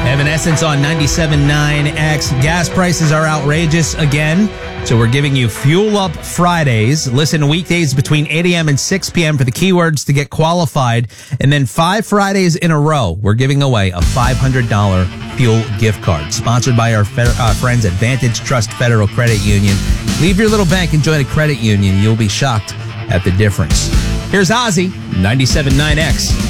Evanescence on 97.9X. Gas prices are outrageous again, so we're giving you Fuel Up Fridays. Listen weekdays between 8 a.m. and 6 p.m. for the keywords to get qualified. And then 5 Fridays in a row, we're giving away a $500 fuel gift card, sponsored by our friends at Vantage Trust Federal Credit Union. Leave your little bank and join a credit union. You'll be shocked at the difference. Here's Ozzy, 97.9X.